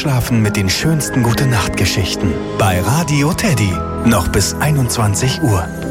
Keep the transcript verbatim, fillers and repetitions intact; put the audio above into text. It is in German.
Einschlafen mit den schönsten Gute-Nacht-Geschichten bei Radio Teddy. Noch bis einundzwanzig Uhr.